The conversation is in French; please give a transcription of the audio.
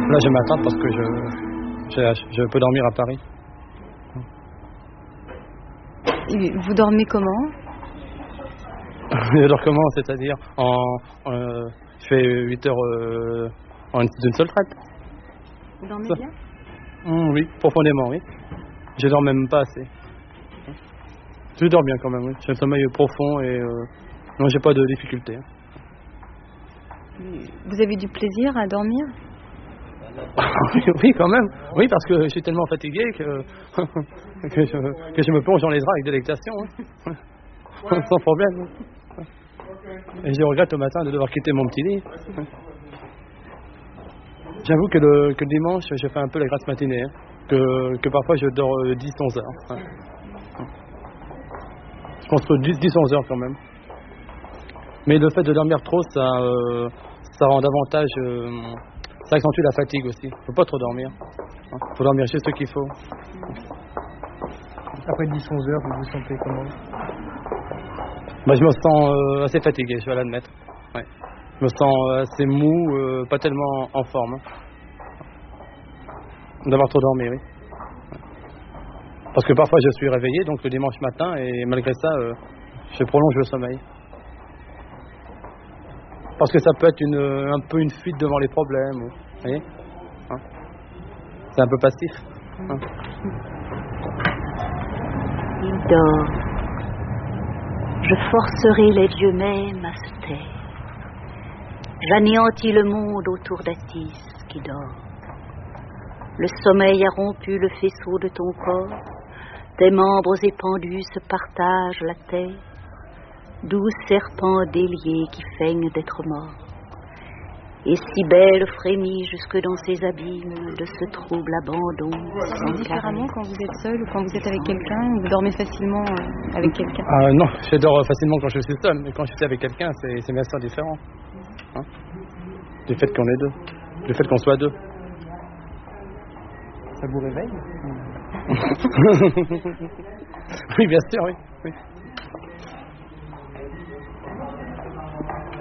Là, je m'attrape parce que je peux dormir à Paris. Et vous dormez comment? Je dors comment? C'est-à-dire je fais 8 heures d'une seule traite. Vous dormez bien? Oui, profondément, oui. Je dors même pas assez. Je dors bien quand même, oui. J'ai un sommeil profond et non, j'ai pas de difficultés. Vous avez du plaisir à dormir? Oui, quand même. Oui, parce que je suis tellement fatigué que je me plonge dans les draps avec délectation. Hein. Sans problème. Et je regrette au matin de devoir quitter mon petit lit. J'avoue que le dimanche, je fais un peu la grasse matinée. Hein. Que parfois je dors 10-11 heures. Hein. Je pense que 10-11 heures quand même. Mais le fait de dormir trop, ça rend davantage... ça accentue la fatigue aussi. Faut pas trop dormir. Faut dormir juste ce qu'il faut. Après 10-11 heures, vous vous sentez comment? Je me sens assez fatigué, je vais l'admettre. Ouais. Je me sens assez mou, pas tellement en forme. D'avoir trop dormi, oui. Parce que parfois je suis réveillé, donc le dimanche matin, et malgré ça, je prolonge le sommeil. Parce que ça peut être un peu une fuite devant les problèmes. Vous voyez, hein? C'est un peu passif. Hein? Il dort. Je forcerai les dieux mêmes à se taire. J'anéantis le monde autour d'Atis qui dort. Le sommeil a rompu le faisceau de ton corps. Tes membres épandus se partagent la terre. Doux serpent délié qui feigne d'être mort. Et Cybèle frémit jusque dans ses abîmes de ce trouble abandon. Différemment quand vous êtes seul ou quand vous êtes avec quelqu'un, vous dormez facilement avec quelqu'un? Non, je dors facilement quand je suis seul, mais quand je suis avec quelqu'un, c'est bien sûr différent. Hein? Du fait qu'on est deux, du fait qu'on soit deux. Ça vous réveille? Oui, bien sûr, oui.